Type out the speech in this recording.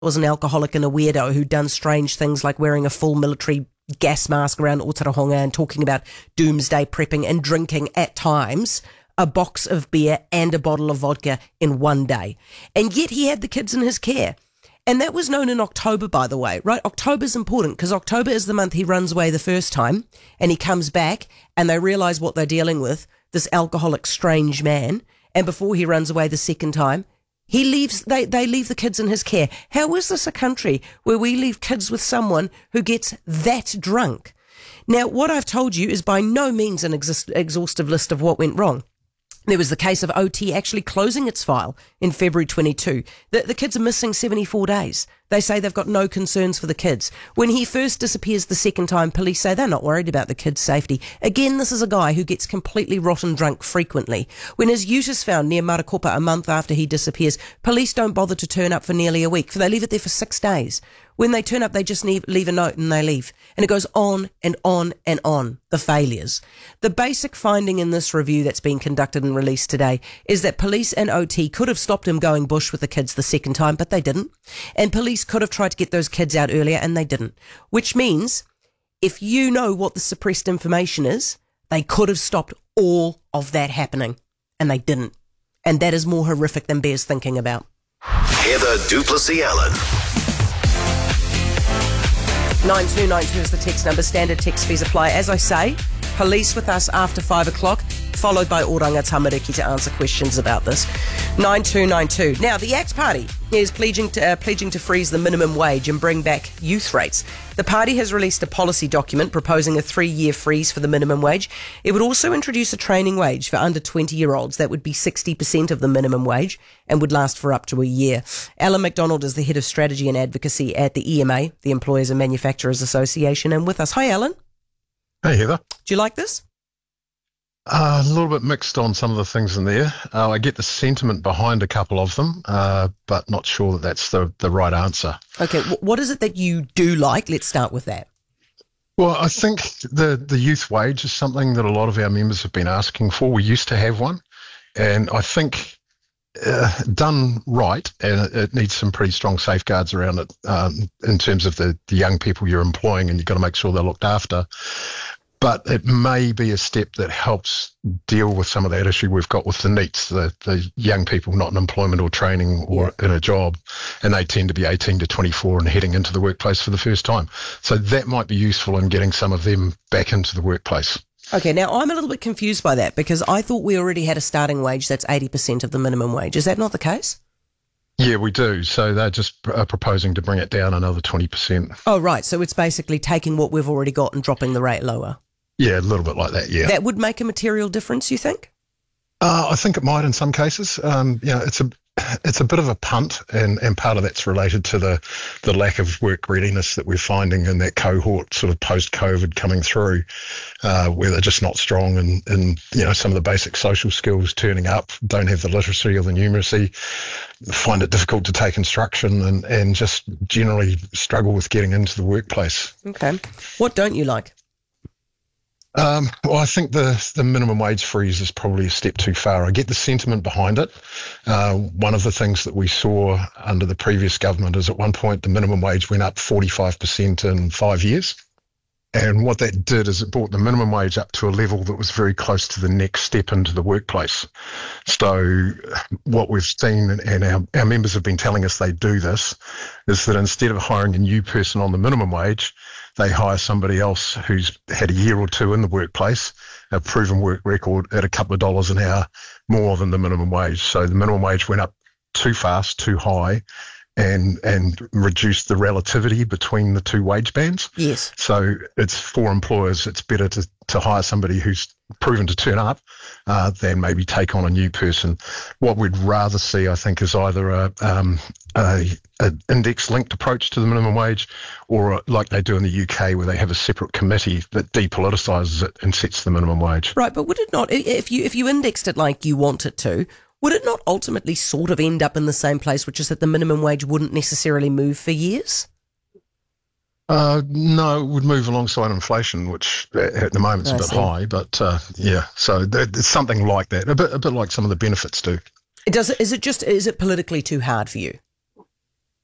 was an alcoholic and a weirdo who'd done strange things like wearing a full military gas mask around Otorohanga and talking about doomsday prepping and drinking at times a box of beer and a bottle of vodka in one day. And yet he had the kids in his care. And that was known in October, by the way, right? October's important because October is the month he runs away the first time and he comes back and they realise what they're dealing with, this alcoholic, strange man. And before he runs away the second time, he leaves. They leave the kids in his care. How is this a country where we leave kids with someone who gets that drunk? Now, what I've told you is by no means an exhaustive list of what went wrong. There was the case of OT actually closing its file in February 22. The kids are missing 74 days. They say they've got no concerns for the kids. When he first disappears the second time, police say they're not worried about the kids' safety. Again, this is a guy who gets completely rotten drunk frequently. When his ute is found near Marakopa a month after he disappears, police don't bother to turn up for nearly a week. They leave it there for 6 days. When they turn up, they just leave a note and they leave. And it goes on and on and on, the failures. The basic finding in this review that's been conducted and released today is that police and OT could have stopped him going bush with the kids the second time, but they didn't. And police could have tried to get those kids out earlier and they didn't. Which means, if you know what the suppressed information is, they could have stopped all of that happening. And they didn't. And that is more horrific than Bear's thinking about. Heather du Plessis-Allen. 9292 is the text number. Standard text fees apply. As I say, police with us after 5 o'clock, followed by Oranga Tamariki to answer questions about this. 9292. Now, the ACT Party is pledging to freeze the minimum wage and bring back youth rates. The party has released a policy document proposing a 3-year freeze for the minimum wage. It would also introduce a training wage for under 20-year-olds. That would be 60% of the minimum wage and would last for up to a year. Alan McDonald is the head of strategy and advocacy at the EMA, the Employers and Manufacturers Association, and with us. Hi, Alan. Hey, Heather. Do you like this? A little bit mixed on some of the things in there. I get the sentiment behind a couple of them, but not sure that that's the right answer. Okay, what is it that you do like? Let's start with that. Well, I think the youth wage is something that a lot of our members have been asking for. We used to have one, and I think done right, and it needs some pretty strong safeguards around it in terms of the young people you're employing, and you've got to make sure they're looked after. But it may be a step that helps deal with some of that issue we've got with the NEETs, the young people not in employment or training or in a job, and they tend to be 18 to 24 and heading into the workplace for the first time. So that might be useful in getting some of them back into the workplace. Okay, now I'm a little bit confused by that because I thought we already had a starting wage that's 80% of the minimum wage. Is that not the case? Yeah, we do. So they're just proposing to bring it down another 20%. Oh, right. So it's basically taking what we've already got and dropping the rate lower. Yeah, a little bit like that, yeah. That would make a material difference, you think? I think it might in some cases. It's a bit of a punt, and part of that's related to the lack of work readiness that we're finding in that cohort sort of post-COVID coming through, where they're just not strong in some of the basic social skills, turning up, don't have the literacy or the numeracy, find it difficult to take instruction and just generally struggle with getting into the workplace. Okay. What don't you like? Well, I think the minimum wage freeze is probably a step too far. I get the sentiment behind it. One of the things that we saw under the previous government is at one point the minimum wage went up 45% in 5 years. And what that did is it brought the minimum wage up to a level that was very close to the next step into the workplace. So what we've seen, and our members have been telling us they do this, is that instead of hiring a new person on the minimum wage, they hire somebody else who's had a year or two in the workplace, a proven work record at a couple of dollars an hour more than the minimum wage. So the minimum wage went up too fast, too high, and reduce the relativity between the two wage bands. Yes. So it's for employers, it's better to hire somebody who's proven to turn up than maybe take on a new person. What we'd rather see, I think, is either a index-linked approach to the minimum wage, or like they do in the UK, where they have a separate committee that depoliticises it and sets the minimum wage. Right, but would it not, if you indexed it like you want it to, would it not ultimately sort of end up in the same place, which is that the minimum wage wouldn't necessarily move for years? No, it would move alongside inflation, which at the moment is a bit high. But so it's something like that, a bit like some of the benefits do. Is it politically too hard for you?